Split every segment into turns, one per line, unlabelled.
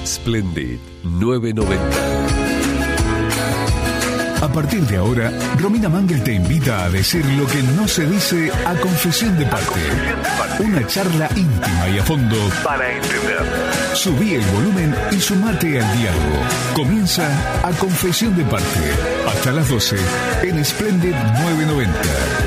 Splendid 990.
A partir de ahora, Romina Mangel te invita a decir lo que no se dice a confesión de parte. Una charla íntima y a fondo para entender. Subí el volumen y sumate al diálogo. Comienza A Confesión de Parte. Hasta las 12 en Splendid 990.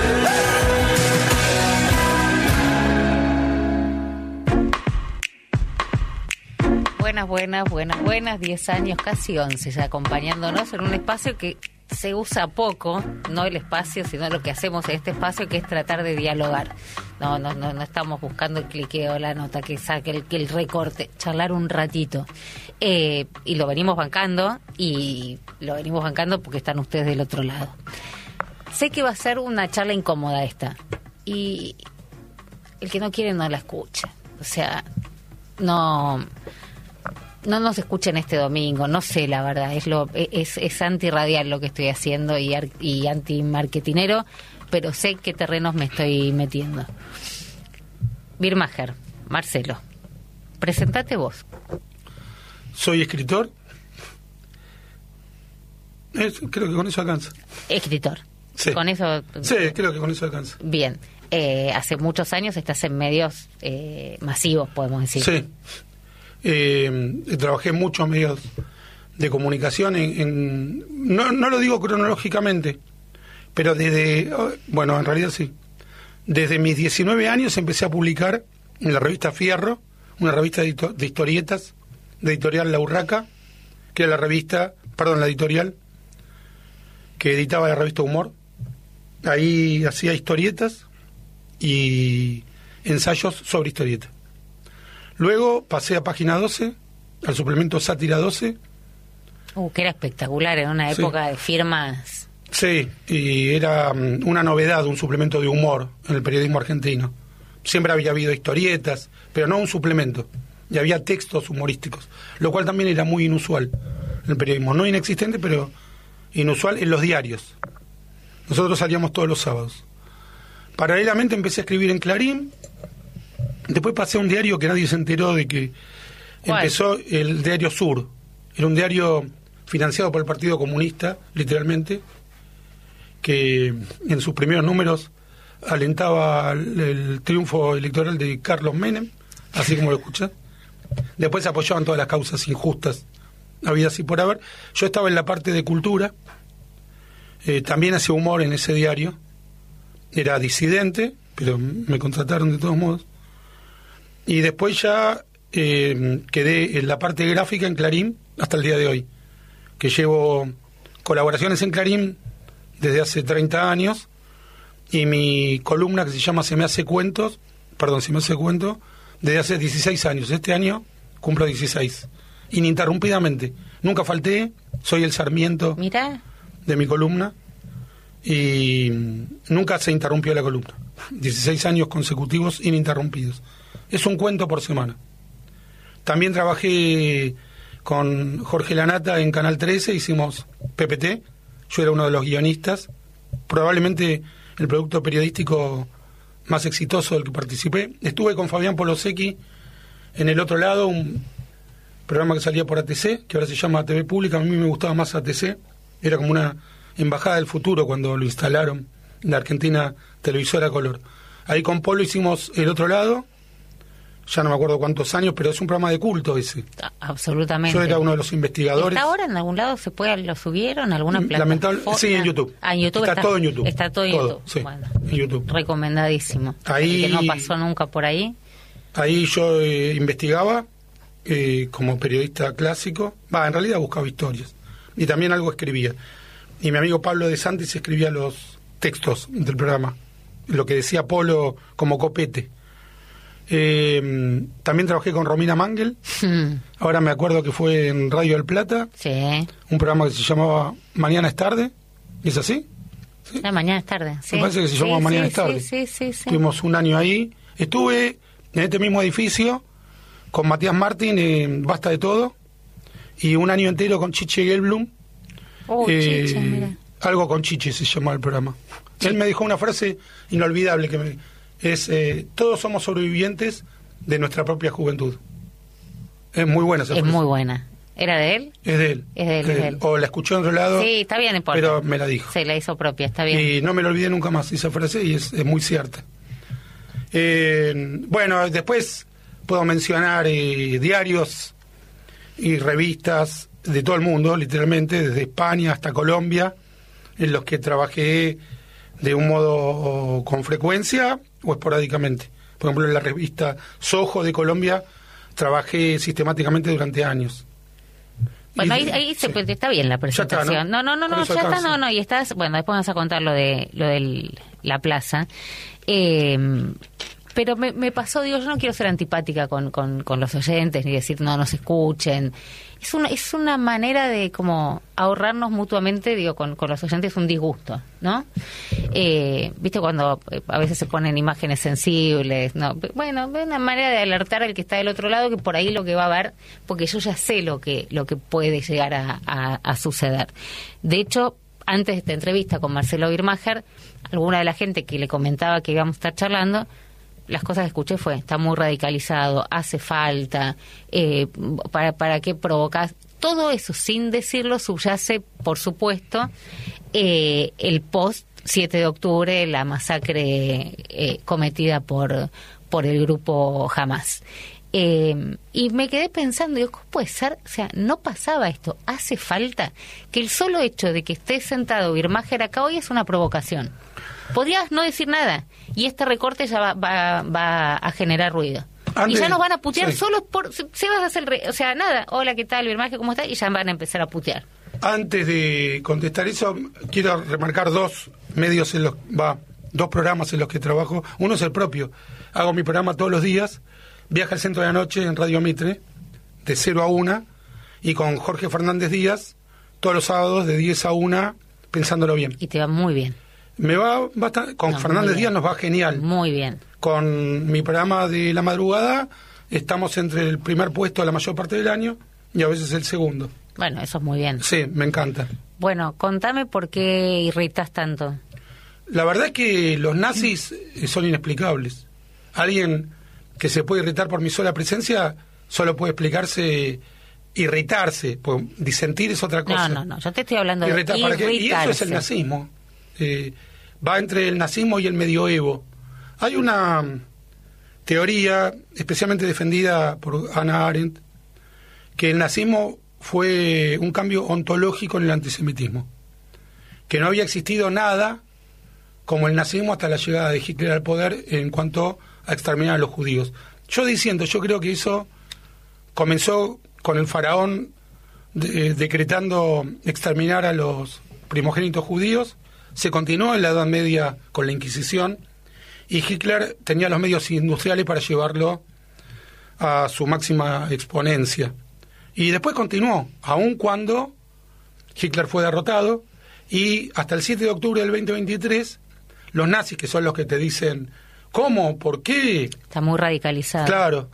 Buenas, 10 años, casi 11, ya acompañándonos en un espacio que se usa poco, no el espacio, sino lo que hacemos en este espacio, que es tratar de dialogar. No estamos buscando el cliqueo, la nota que saque, el recorte, charlar un ratito. Y lo venimos bancando, porque están ustedes del otro lado. Sé que va a ser una charla incómoda esta, y el que no quiere no la escucha. O sea, no nos escuchen este domingo, no sé, la verdad, es antirradial lo que estoy haciendo y anti-marketinero, pero sé qué terrenos me estoy metiendo. Birmacher, Marcelo, presentate vos.
Soy escritor. Creo que con eso alcanza.
Escritor.
Sí.
Con eso.
Sí, creo que con eso alcanza.
Bien. Hace muchos años estás en medios masivos, podemos decir. Sí.
Trabajé en muchos medios de comunicación no lo digo cronológicamente, pero en realidad sí, desde mis 19 años empecé a publicar en la revista Fierro, una revista de historietas de editorial La Urraca, que era la editorial que editaba la revista Humor. Ahí hacía historietas y ensayos sobre historietas. Luego pasé a Página 12, al suplemento Sátira 12.
Que era espectacular, en una época de firmas.
Sí, y era una novedad, un suplemento de humor en el periodismo argentino. Siempre había habido historietas, pero no un suplemento. Y había textos humorísticos, lo cual también era muy inusual en el periodismo. No inexistente, pero inusual en los diarios. Nosotros salíamos todos los sábados. Paralelamente empecé a escribir en Clarín. Después pasé a un diario que nadie se enteró de que empezó, el Diario Sur. Era un diario financiado por el Partido Comunista, literalmente, que en sus primeros números alentaba el triunfo electoral de Carlos Menem, así como lo escuchás. Después apoyaban todas las causas injustas habidas y por haber. Yo estaba en la parte de cultura, también hacía humor en ese diario. Era disidente, pero me contrataron de todos modos. Y después ya quedé en la parte gráfica en Clarín hasta el día de hoy, que llevo colaboraciones en Clarín desde hace 30 años, y mi columna que se llama Se me hace cuento, desde hace 16 años. Este año cumplo 16, ininterrumpidamente. Nunca falté, soy el Sarmiento de mi columna, y nunca se interrumpió la columna. 16 años consecutivos ininterrumpidos. Es un cuento por semana. También trabajé con Jorge Lanata en Canal 13, hicimos PPT, yo era uno de los guionistas, probablemente el producto periodístico más exitoso del que participé. Estuve con Fabián Polosecchi en El Otro Lado, un programa que salía por ATC, que ahora se llama TV Pública. A mí me gustaba más ATC, era como una embajada del futuro cuando lo instalaron en la Argentina televisora a color. Ahí con Polo hicimos El Otro Lado, ya no me acuerdo cuántos años, pero es un programa de culto ese.
Absolutamente.
Yo era uno de los investigadores.
¿Está ahora en algún lado? ¿Lo subieron? ¿Alguna plataforma?
Sí, en YouTube.
En YouTube
está todo en YouTube.
Está todo en YouTube.
Sí,
bueno,
en YouTube.
Recomendadísimo.
Ahí,
que no pasó nunca por ahí.
Ahí yo investigaba como periodista clásico. En realidad buscaba historias. Y también algo escribía. Y mi amigo Pablo de Santis escribía los textos del programa. Lo que decía Polo como copete. También trabajé con Romina Mangel. Ahora me acuerdo que fue en Radio del Plata.
Sí.
Un programa que se llamaba Mañana es tarde. ¿Es así?
¿Sí? Mañana es tarde. Sí.
Me parece que se llamaba Mañana es tarde.
Sí.
Estuvimos un año ahí. Estuve en este mismo edificio con Matías Martín en Basta de Todo. Y un año entero con Chiche Gelblum.
Chiche, mira.
Algo con Chiche se llamaba el programa. Sí. Él me dijo una frase inolvidable que todos somos sobrevivientes de nuestra propia juventud. Es muy buena esa
Es
frase.
muy buena. ¿Era de él?
Es de él.
Es de él.
O la escuchó en otro lado.
Sí, está bien, no importa.
Pero me la dijo.
Se la hizo propia, está bien.
Y no me lo olvidé nunca más esa frase y es muy cierta. Bueno, después puedo mencionar diarios y revistas de todo el mundo, literalmente, desde España hasta Colombia, en los que trabajé de un modo con frecuencia o esporádicamente. Por ejemplo, en la revista Soho de Colombia trabajé sistemáticamente durante años.
Bueno,
Y-
ahí
sí.
está bien la presentación.
Ya está, ¿no?
No,
Con eso
ya
alcanza.
está, no, y estás, bueno, después vas a contar lo de la plaza. Pero me pasó, digo, yo no quiero ser antipática con los oyentes, ni decir no nos escuchen. Es una manera de como ahorrarnos mutuamente, digo, con los oyentes un disgusto, ¿no? ¿Viste cuando a veces se ponen imágenes sensibles? No, bueno, es una manera de alertar al que está del otro lado que por ahí lo que va a ver, porque yo ya sé lo que puede llegar a suceder. De hecho, antes de esta entrevista con Marcelo Birmacher, alguna de la gente que le comentaba que íbamos a estar charlando, las cosas que escuché fue, está muy radicalizado, hace falta, ¿para qué provocas? Todo eso, sin decirlo, subyace, por supuesto, el post 7 de octubre, la masacre cometida por el grupo Hamas. Y me quedé pensando, digo, ¿cómo puede ser? O sea, no pasaba esto. Hace falta que el solo hecho de que esté sentado Birmacher acá hoy es una provocación. Podrías no decir nada y este recorte ya va a generar ruido.
Antes,
y ya nos van a putear
sí.
solo por... Se vas a hacer... O sea, nada, hola, ¿qué tal, Birmacher? ¿Cómo estás? Y ya van a empezar a putear.
Antes de contestar eso, quiero remarcar dos programas en los que trabajo. Uno es el propio. Hago mi programa todos los días. Viaja al centro de la noche en Radio Mitre, de 0 a 1, y con Jorge Fernández Díaz, todos los sábados de 10 a 1, pensándolo bien.
Y te va muy bien.
Me va bastante, con
No,
Fernández
muy bien.
Díaz nos va genial.
Muy bien.
Con mi programa de la madrugada, estamos entre el primer puesto la mayor parte del año, y a veces el segundo.
Bueno, eso es muy bien.
Sí, me encanta.
Bueno, contame por qué irritas tanto.
La verdad es que los nazis son inexplicables. Alguien que se puede irritar por mi sola presencia solo puede irritarse, pues disentir es otra cosa.
No, yo te estoy hablando de
¿Para qué? Y eso es el
irritarse.
nazismo. Va entre el nazismo y el medioevo. Hay una teoría especialmente defendida por Hannah Arendt, que el nazismo fue un cambio ontológico en el antisemitismo, que no había existido nada como el nazismo hasta la llegada de Hitler al poder en cuanto a exterminar a los judíos. Yo creo que eso comenzó con el faraón decretando exterminar a los primogénitos judíos, se continuó en la Edad Media con la Inquisición, y Hitler tenía los medios industriales para llevarlo a su máxima exponencia. Y después continuó, aun cuando Hitler fue derrotado, y hasta el 7 de octubre del 2023, los nazis, que son los que te dicen, ¿cómo? ¿Por qué?
Está muy radicalizado.
Claro,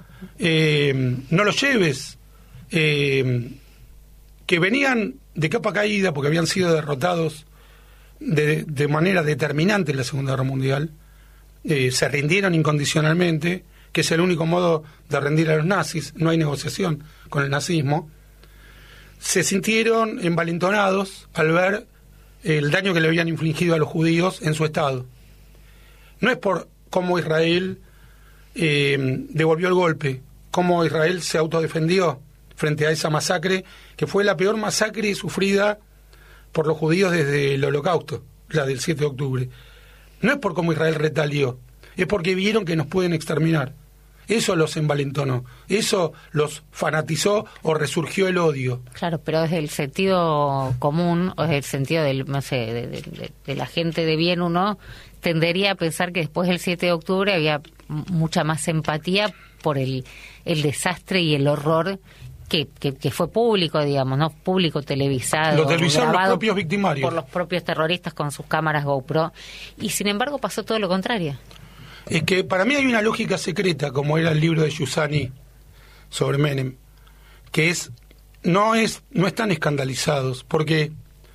no los lleves, que venían de capa caída porque habían sido derrotados de manera determinante en la Segunda Guerra Mundial, se rindieron incondicionalmente, que es el único modo de rendir a los nazis, no hay negociación con el nazismo. Se sintieron envalentonados al ver el daño que le habían infligido a los judíos en su estado. No es por cómo Israel devolvió el golpe, cómo Israel se autodefendió frente a esa masacre, que fue la peor masacre sufrida por los judíos desde el Holocausto, la del 7 de octubre. No es por cómo Israel retalió, es porque vieron que nos pueden exterminar. Eso los envalentonó, eso los fanatizó o resurgió el odio.
Claro, pero desde el sentido común, o desde el sentido del, no sé, de la gente de bien, uno tendería a pensar que después del 7 de octubre había mucha más empatía por el desastre y el horror que fue público, digamos, ¿no? Público, televisado.
Lo televisaron los
grabado
propios victimarios.
por los propios terroristas con sus cámaras GoPro. Y sin embargo pasó todo lo contrario.
Es que para mí hay una lógica secreta, como era el libro de Giussani sobre Menem, que no están escandalizados, porque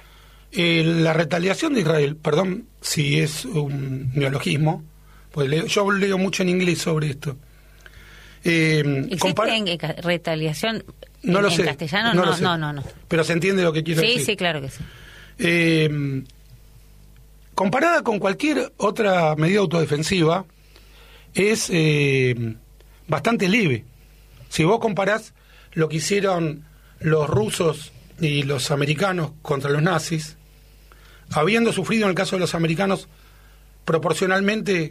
la retaliación de Israel, perdón si es un neologismo, pues yo leo mucho en inglés sobre esto,
¿Existe retaliación
no lo sé,
castellano?
No, lo sé.
No.
Pero se entiende lo que quiero decir.
Sí, claro que sí.
Comparada con cualquier otra medida autodefensiva, es bastante leve. Si vos comparás lo que hicieron los rusos y los americanos contra los nazis, habiendo sufrido en el caso de los americanos proporcionalmente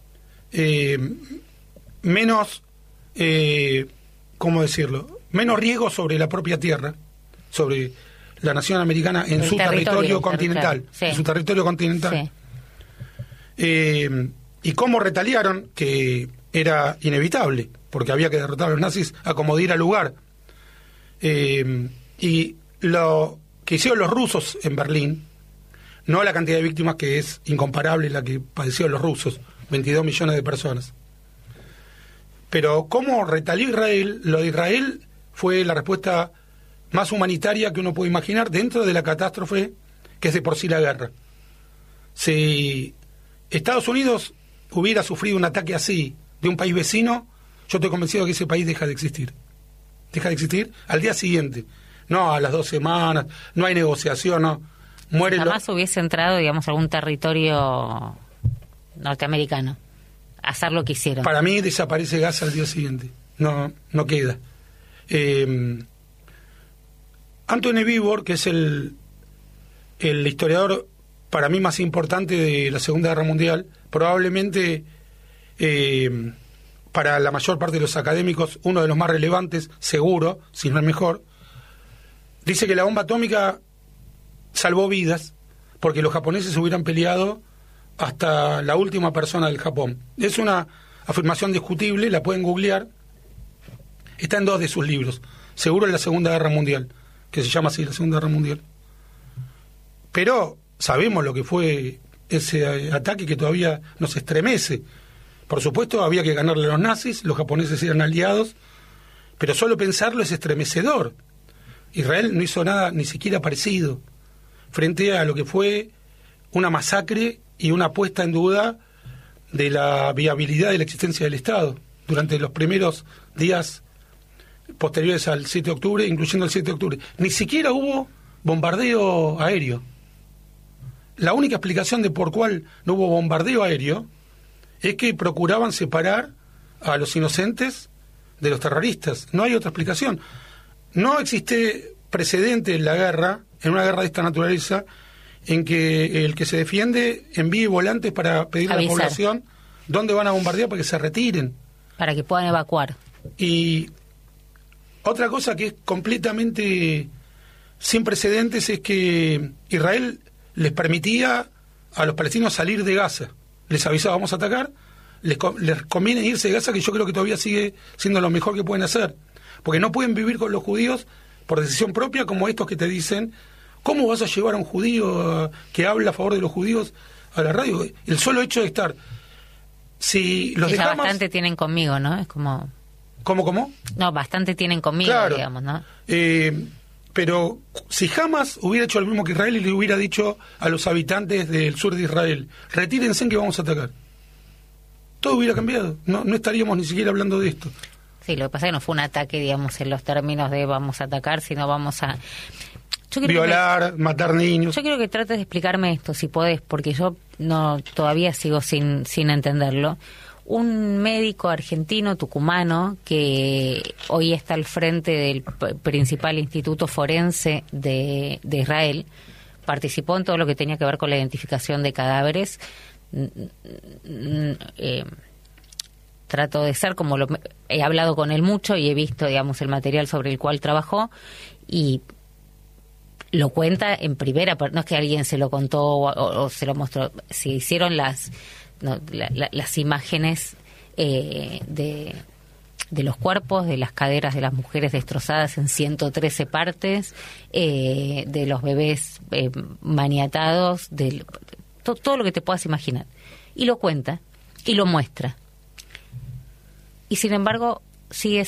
menos, ¿cómo decirlo?, menos riesgo sobre la propia tierra, sobre la nación americana en su territorio continental,
sí.
En su territorio continental. Sí. Y cómo retaliaron, que era inevitable, porque había que derrotar a los nazis a como diera lugar. Y lo que hicieron los rusos en Berlín, no la cantidad de víctimas, que es incomparable la que padecieron los rusos, 22 millones de personas. Pero cómo retalió Israel, lo de Israel fue la respuesta más humanitaria que uno puede imaginar dentro de la catástrofe que es de por sí la guerra. Si Estados Unidos hubiera sufrido un ataque así de un país vecino, yo estoy convencido que ese país deja de existir. Deja de existir al día siguiente. No a las 2 semanas, no hay negociación, no. Muere.
Jamás hubiese entrado, digamos, a algún territorio norteamericano a hacer lo que hicieron.
Para mí desaparece Gaza al día siguiente. No queda. Anthony Beevor, que es el historiador para mí más importante de la Segunda Guerra Mundial, probablemente para la mayor parte de los académicos uno de los más relevantes, seguro, si no el mejor, dice que la bomba atómica salvó vidas porque los japoneses hubieran peleado hasta la última persona del Japón. Es una afirmación discutible, la pueden googlear, está en 2 de sus libros, seguro en la Segunda Guerra Mundial, que se llama así, la Segunda Guerra Mundial. Pero sabemos lo que fue ese ataque que todavía nos estremece. Por supuesto, había que ganarle a los nazis, los japoneses eran aliados, pero solo pensarlo es estremecedor. Israel no hizo nada ni siquiera parecido frente a lo que fue una masacre y una puesta en duda de la viabilidad de la existencia del Estado durante los primeros días posteriores al 7 de octubre, incluyendo el 7 de octubre. Ni siquiera hubo bombardeo aéreo. La única explicación de por cuál no hubo bombardeo aéreo es que procuraban separar a los inocentes de los terroristas. No hay otra explicación. No existe precedente en la guerra, en una guerra de esta naturaleza, en que el que se defiende envíe volantes para pedirle a la población dónde van a bombardear para que se retiren.
Para que puedan evacuar.
Y otra cosa que es completamente sin precedentes es que Israel les permitía a los palestinos salir de Gaza. Les avisaba, vamos a atacar, les conviene irse de Gaza, que yo creo que todavía sigue siendo lo mejor que pueden hacer. Porque no pueden vivir con los judíos por decisión propia, como estos que te dicen, ¿cómo vas a llevar a un judío que habla a favor de los judíos a la radio? El solo hecho de estar... Si los
dejamos...
Ya
bastante tienen conmigo, ¿no? Es como...
¿Cómo?
No, bastante tienen conmigo, claro, digamos, ¿no?
Pero si jamás hubiera hecho lo mismo que Israel y le hubiera dicho a los habitantes del sur de Israel, retírense que vamos a atacar, todo hubiera cambiado. No estaríamos ni siquiera hablando de esto.
Sí, lo que pasa es que no fue un ataque, digamos, en los términos de vamos a atacar, sino vamos a...
Violar, matar niños.
Yo quiero que trates de explicarme esto, si podés, porque yo todavía sigo sin entenderlo. Un médico argentino, tucumano, que hoy está al frente del principal instituto forense de Israel, participó en todo lo que tenía que ver con la identificación de cadáveres. Trato de ser como he hablado con él mucho y he visto, digamos, el material sobre el cual trabajó, y lo cuenta en primera, no es que alguien se lo contó o se lo mostró, se hicieron las imágenes de los cuerpos, de las caderas de las mujeres destrozadas en 113 partes, de los bebés maniatados, todo lo que te puedas imaginar. Y lo cuenta y lo muestra. Y sin embargo sigue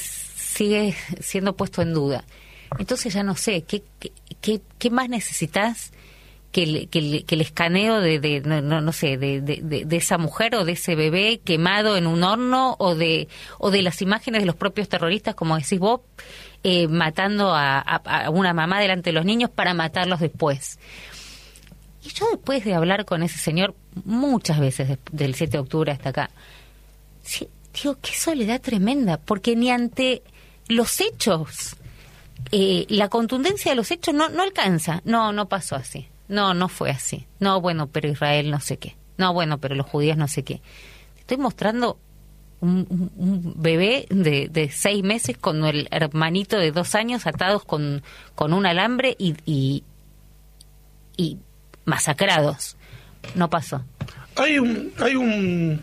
siendo puesto en duda. Entonces ya no sé, ¿qué más necesitas que el escaneo de esa mujer o de ese bebé quemado en un horno o de las imágenes de los propios terroristas, como decís vos, matando a una mamá delante de los niños para matarlos después. Y yo, después de hablar con ese señor muchas veces del 7 de octubre hasta acá, sí, digo, qué soledad tremenda, porque ni ante los hechos, la contundencia de los hechos no alcanza. No pasó así. No fue así. No, bueno, pero Israel no sé qué. No, bueno, pero los judíos no sé qué. Te estoy mostrando un bebé de 6 meses con el hermanito de 2 años atados con un alambre y masacrados. No pasó.
Hay un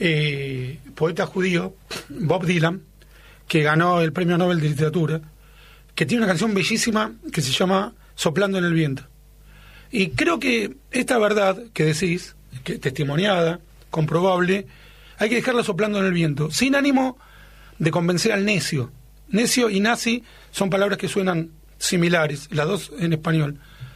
poeta judío, Bob Dylan, que ganó el Premio Nobel de Literatura, que tiene una canción bellísima que se llama Soplando en el viento. Y creo que esta verdad que decís, que testimoniada, comprobable, hay que dejarla soplando en el viento, sin ánimo de convencer al necio. Necio y nazi son palabras que suenan similares, las dos en español.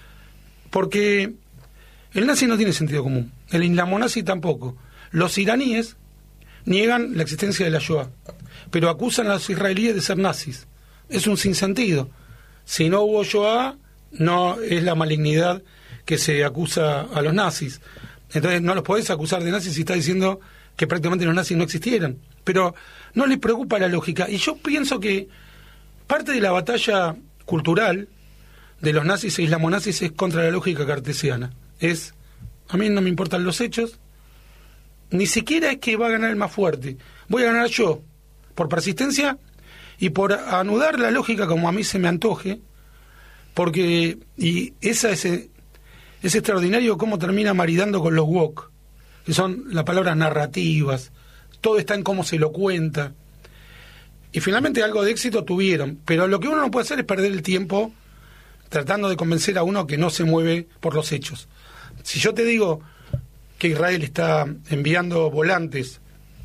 Porque el nazi no tiene sentido común, el islamonazi tampoco. Los iraníes niegan la existencia de la Shoah, pero acusan a los israelíes de ser nazis. Es un sinsentido. Si no hubo Shoah, no es la malignidad que se acusa a los nazis. Entonces no los podés acusar de nazis si está diciendo que prácticamente los nazis no existieran. Pero no les preocupa la lógica. Y yo pienso que parte de la batalla cultural de los nazis e islamonazis es contra la lógica cartesiana. A mí no me importan los hechos, ni siquiera es que va a ganar el más fuerte. Voy a ganar yo, por persistencia y por anudar la lógica como a mí se me antoje, porque, y es extraordinario cómo termina maridando con los woke, que son las palabras narrativas, todo está en cómo se lo cuenta, y finalmente algo de éxito tuvieron, pero lo que uno no puede hacer es perder el tiempo tratando de convencer a uno que no se mueve por los hechos. Si yo te digo que Israel está enviando volantes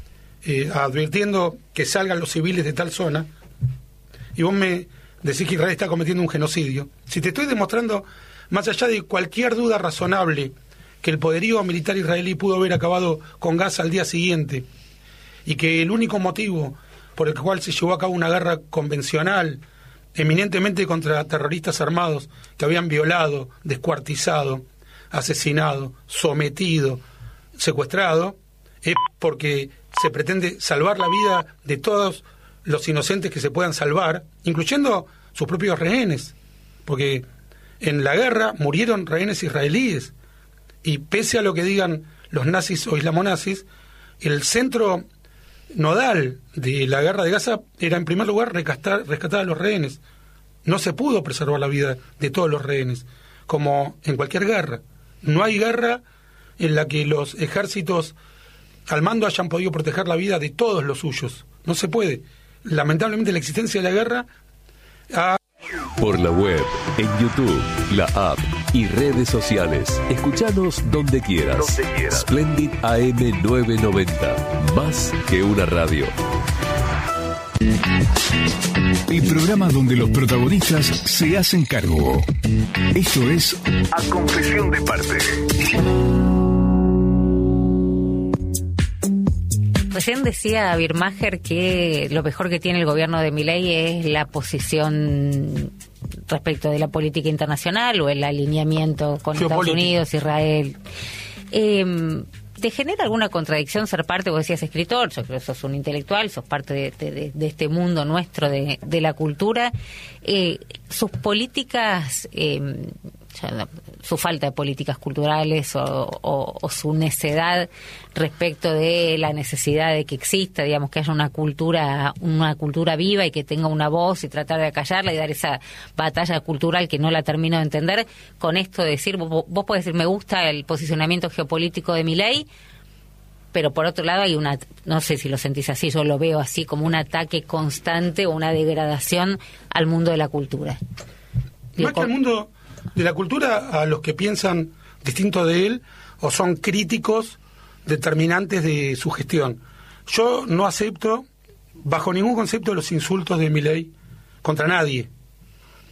advirtiendo que salgan los civiles de tal zona, y vos me decís que Israel está cometiendo un genocidio, si te estoy demostrando, más allá de cualquier duda razonable, que el poderío militar israelí pudo haber acabado con Gaza al día siguiente, y que el único motivo por el cual se llevó a cabo una guerra convencional, eminentemente contra terroristas armados que habían violado, descuartizado, asesinado, sometido, secuestrado, es porque se pretende salvar la vida de todos los inocentes que se puedan salvar, incluyendo sus propios rehenes, porque en la guerra murieron rehenes israelíes, y pese a lo que digan los nazis o islamonazis, el centro nodal de la guerra de Gaza era en primer lugar rescatar a los rehenes. No se pudo preservar la vida de todos los rehenes, como en cualquier guerra. No hay guerra en la que los ejércitos al mando hayan podido proteger la vida de todos los suyos. No se puede. Lamentablemente la existencia de la guerra
por la web, en YouTube, la app y redes sociales. Escuchanos donde quieras. Splendid AM 990. Más que una radio.
El programa donde los protagonistas se hacen cargo. Esto es A Confesión de Parte.
Recién decía Birmacher que lo mejor que tiene el gobierno de Milei es la posición respecto de la política internacional o el alineamiento con Estados Unidos, Israel. ¿Te genera alguna contradicción ser parte? Vos decías escritor, yo creo que sos un intelectual, sos parte de este mundo nuestro de la cultura. Sus políticas, su falta de políticas culturales o su necedad respecto de la necesidad de que exista, digamos, que haya una cultura viva y que tenga una voz, y tratar de acallarla y dar esa batalla cultural que no la termino de entender, con esto de decir, vos podés decir, me gusta el posicionamiento geopolítico de Milei, pero por otro lado hay no sé si lo sentís así, yo lo veo así, como un ataque constante o una degradación al mundo de la cultura.
Más que al mundo de la cultura, a los que piensan distinto de él o son críticos determinantes de su gestión. Yo no acepto bajo ningún concepto los insultos de Milei contra nadie.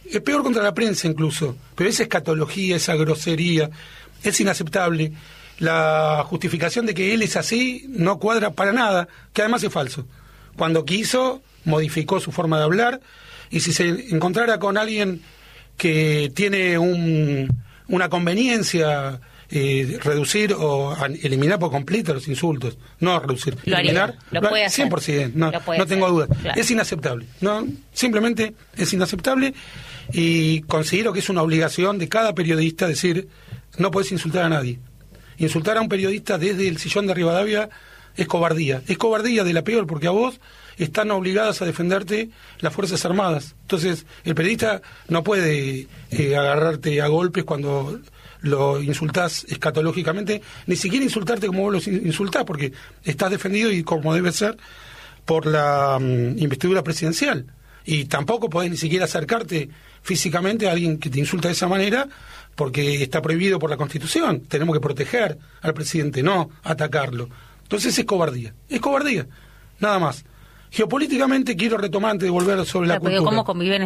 Es peor contra la prensa incluso, pero esa escatología, esa grosería, es inaceptable. La justificación de que él es así no cuadra para nada, que además es falso. Cuando quiso, modificó su forma de hablar, y si se encontrara con alguien que tiene una conveniencia, reducir o eliminar por completo los insultos, no reducir, eliminar,
lo puede hacer.
100%, no tengo dudas. Claro. Es inaceptable, no, simplemente es inaceptable, y considero que es una obligación de cada periodista decir, no puedes insultar a nadie. Insultar a un periodista desde el sillón de Rivadavia es cobardía de la peor, porque a vos están obligadas a defenderte las Fuerzas Armadas. Entonces, el periodista no puede agarrarte a golpes cuando lo insultás escatológicamente, ni siquiera insultarte como vos lo insultás, porque estás defendido, y como debe ser, por la investidura presidencial. Y tampoco podés ni siquiera acercarte físicamente a alguien que te insulta de esa manera, porque está prohibido por la Constitución. Tenemos que proteger al presidente, no atacarlo. Entonces es cobardía, nada más. Geopolíticamente quiero retomar, antes de volver sobre la cultura.
¿Cómo conviven